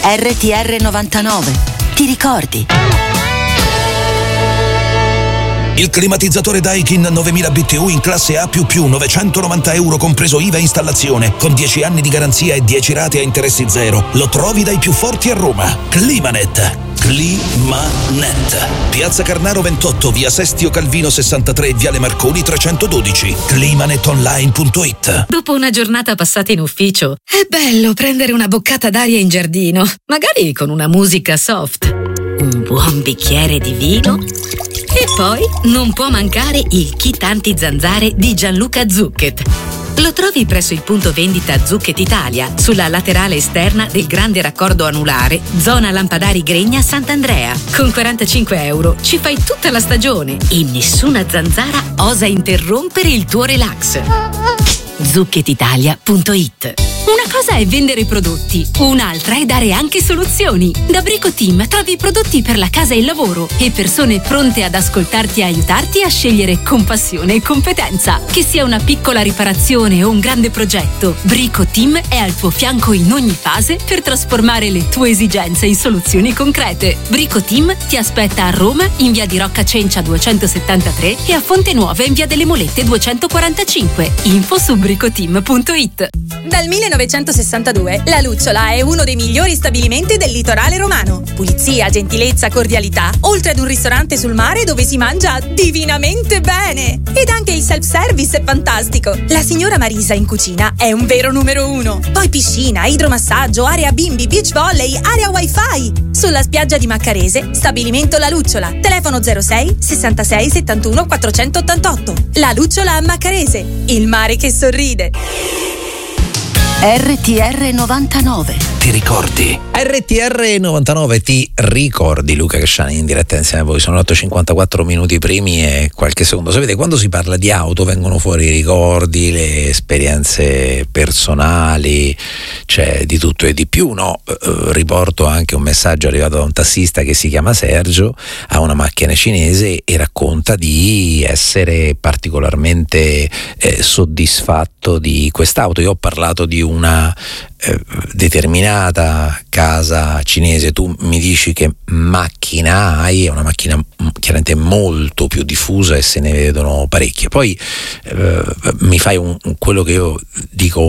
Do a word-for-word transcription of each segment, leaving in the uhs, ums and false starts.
R T R novantanove. Ti ricordi? Il climatizzatore Daikin novemila B T U in classe A++, novecentonovanta euro compreso I V A e installazione, con dieci anni di garanzia e dieci rate a interessi zero. Lo trovi dai più forti a Roma. Climanet. Climanet. Piazza Carnaro ventotto, via Sestio Calvino sessantatré, viale Marconi trecentododici. climanetonline punto it. Dopo una giornata passata in ufficio, è bello prendere una boccata d'aria in giardino, magari con una musica soft, un buon bicchiere di vino. E poi non può mancare il kit anti-zanzare di Gianluca Zucchet. Lo trovi presso il punto vendita Zucchet Italia, sulla laterale esterna del grande raccordo anulare, zona Lampadari Gregna Sant'Andrea. Con quarantacinque euro ci fai tutta la stagione e nessuna zanzara osa interrompere il tuo relax. zucchet italia punto it. Una cosa è vendere prodotti, un'altra è dare anche soluzioni. Da Brico Team trovi prodotti per la casa e il lavoro e persone pronte ad ascoltarti e aiutarti a scegliere con passione e competenza. Che sia una piccola riparazione o un grande progetto, Brico Team è al tuo fianco in ogni fase per trasformare le tue esigenze in soluzioni concrete. Brico Team ti aspetta a Roma in via di Rocca Cencia duecentosettantatré e a Fonte Nuova in via delle Molette duecentoquarantacinque. Info su brico team punto it. Dal millenovecentosessantadue La Lucciola è uno dei migliori stabilimenti del litorale romano. Pulizia, gentilezza, cordialità, oltre ad un ristorante sul mare dove si mangia divinamente bene. Ed anche il self-service è fantastico. La signora Marisa in cucina è un vero numero uno. Poi piscina, idromassaggio, area bimbi, beach volley, area wifi. Sulla spiaggia di Maccarese, stabilimento La Lucciola. Telefono zero sei sessantasei settantuno quattrocentottantotto. La Lucciola a Maccarese. Il mare che sorride. R T R novantanove. Ti ricordi? R T R novantanove, ti ricordi? Luca Casciani in diretta insieme a voi. Sono otto e cinquantaquattro minuti primi e qualche secondo. Sapete, quando si parla di auto vengono fuori i ricordi, le esperienze personali, c'è di tutto e di più, no? Eh, riporto anche un messaggio arrivato da un tassista che si chiama Sergio, ha una macchina cinese e racconta di essere particolarmente eh, soddisfatto di quest'auto. Io ho parlato di una eh, determinata casa cinese, tu mi dici che macchina hai, è una macchina chiaramente molto più diffusa e se ne vedono parecchie. Poi eh, mi fai un, quello che io dico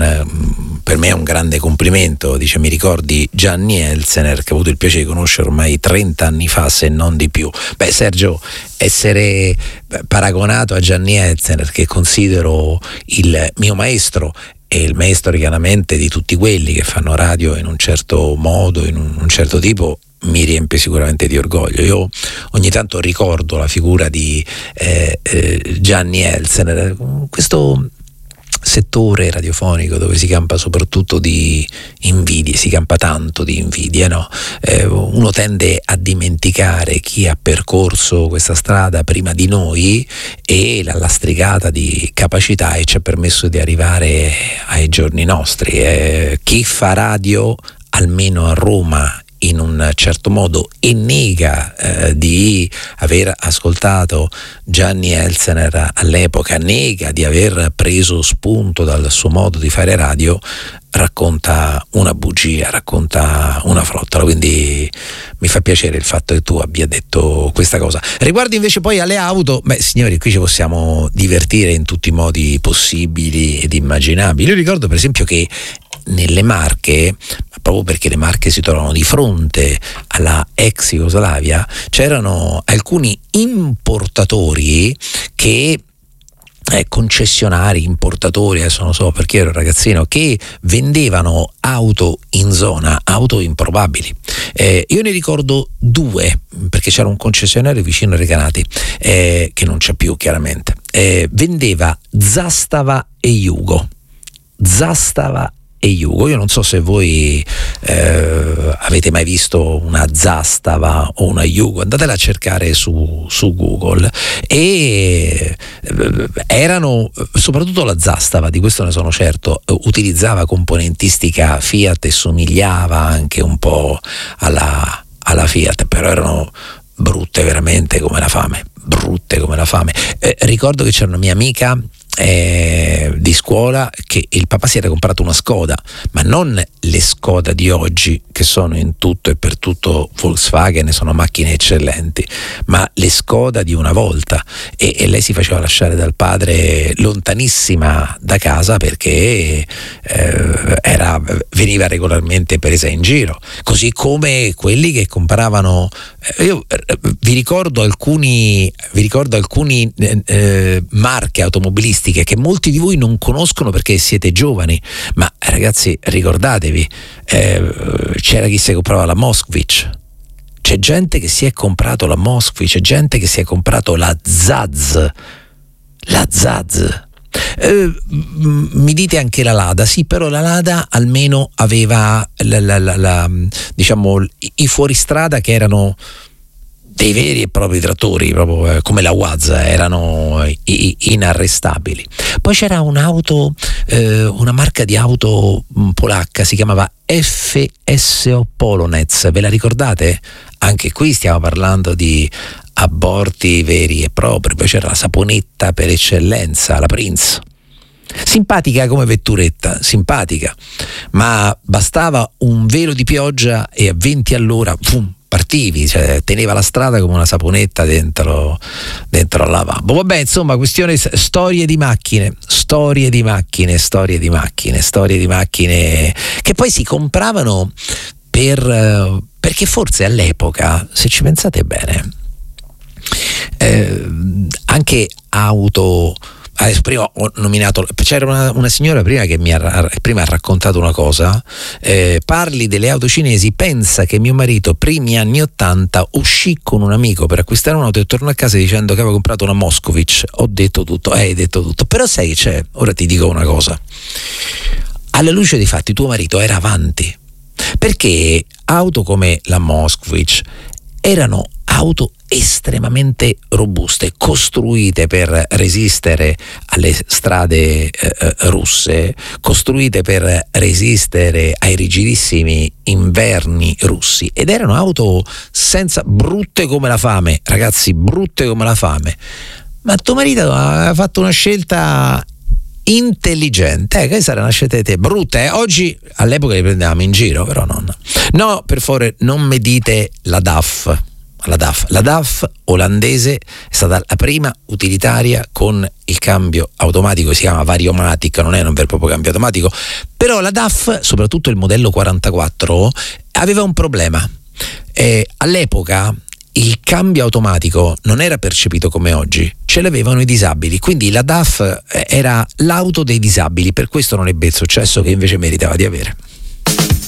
un, per me è un grande complimento, dice: mi ricordi Gianni Elsener, che ho avuto il piacere di conoscere ormai trenta anni fa se non di più. Beh, Sergio, essere paragonato a Gianni Elsener, che considero il mio maestro e il maestro chiaramente di tutti quelli che fanno radio in un certo modo, in un, un certo tipo, mi riempie sicuramente di orgoglio. Io ogni tanto ricordo la figura di eh, eh, Gianni Elsener, questo settore radiofonico dove si campa soprattutto di invidie, si campa tanto di invidie, no? Eh, uno tende a dimenticare chi ha percorso questa strada prima di noi e la lastricata di capacità e ci ha permesso di arrivare ai giorni nostri. Eh, chi fa radio, almeno a Roma, in un certo modo e nega eh, di aver ascoltato Gianni Elsener all'epoca, nega di aver preso spunto dal suo modo di fare radio, racconta una bugia, racconta una frottola. Quindi mi fa piacere il fatto che tu abbia detto questa cosa. Riguardo invece poi alle auto, beh signori, qui ci possiamo divertire in tutti i modi possibili ed immaginabili. Io ricordo per esempio che nelle Marche, proprio perché le Marche si trovano di fronte alla ex Jugoslavia, c'erano alcuni importatori che Eh, concessionari, importatori, adesso non so perché ero ragazzino, che vendevano auto in zona, auto improbabili. Eh, io ne ricordo due, perché c'era un concessionario vicino a Recanati, eh, che non c'è più chiaramente, eh, vendeva Zastava e Yugo. Zastava e Yugo. Io non so se voi eh, avete mai visto una Zastava o una Yugo, andatela a cercare su, su Google. E eh, erano, soprattutto la Zastava, di questo ne sono certo, utilizzava componentistica Fiat e somigliava anche un po' alla, alla Fiat, però erano brutte veramente come la fame, brutte come la fame. Eh, ricordo che c'era una mia amica eh, di scuola che il papà si era comprato una Skoda, ma non le Skoda di oggi che sono in tutto e per tutto Volkswagen, sono macchine eccellenti, ma le Skoda di una volta, e, e lei si faceva lasciare dal padre lontanissima da casa perché eh, era, veniva regolarmente presa in giro, così come quelli che compravano eh, io eh, vi ricordo alcuni vi ricordo alcuni eh, eh, marche automobilistiche che molti di voi non conoscono perché siete giovani, ma ragazzi ricordatevi, eh, c'era chi si comprava la Moskvich, c'è gente che si è comprato la Moskvich, c'è gente che si è comprato la Zaz, la Zaz. Eh, mi dite anche la Lada, sì, però la Lada almeno aveva la, la, la, la, diciamo i fuoristrada che erano dei veri e propri trattori, proprio eh, come la Wazza, erano i, i, inarrestabili. Poi c'era un'auto, eh, una marca di auto mh, polacca, si chiamava F S O Polonez, ve la ricordate? Anche qui stiamo parlando di aborti veri e propri. Poi c'era la saponetta per eccellenza, la Prince, simpatica come vetturetta, simpatica, ma bastava un velo di pioggia e a venti all'ora boom, partivi, cioè teneva la strada come una saponetta dentro dentro al lavabo. Vabbè, insomma, questione storie di macchine, storie di macchine, storie di macchine, storie di macchine che poi si compravano per perché forse all'epoca, se ci pensate bene, eh, anche auto. Adesso prima ho nominato, c'era una, una signora prima che mi ha, prima ha raccontato una cosa, eh, parli delle auto cinesi, pensa che mio marito primi anni ottanta uscì con un amico per acquistare un'auto e tornò a casa dicendo che aveva comprato una Moskvich. Ho detto tutto, eh, hai detto tutto, però sai che c'è, ora ti dico una cosa, alla luce dei fatti tuo marito era avanti, perché auto come la Moskvich erano auto estremamente robuste, costruite per resistere alle strade eh, russe, costruite per resistere ai rigidissimi inverni russi, ed erano auto senza, brutte come la fame, ragazzi, brutte come la fame. Ma tuo marito ha fatto una scelta intelligente, eh, questa era una scelta di te, brutta, eh? Oggi, all'epoca li prendevamo in giro, però non. No, per favore, non mi dite la D A F. La D A F, la D A F olandese è stata la prima utilitaria con il cambio automatico, si chiama Variomatic, non è un vero e proprio cambio automatico, però la D A F, soprattutto il modello quarantaquattro, aveva un problema. Eh, all'epoca il cambio automatico non era percepito come oggi, ce l'avevano i disabili, quindi la D A F era l'auto dei disabili, per questo non ebbe il successo che invece meritava di avere.